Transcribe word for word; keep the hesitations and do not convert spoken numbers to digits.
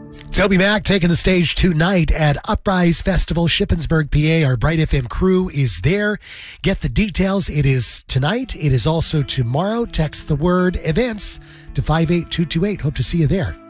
Toby Mac taking the stage tonight at Uprise Festival, Shippensburg, P A. Our Bright F M crew is there. Get the details. It is tonight. It is also tomorrow. Text the word events to five eight two two eight. Hope to see you there.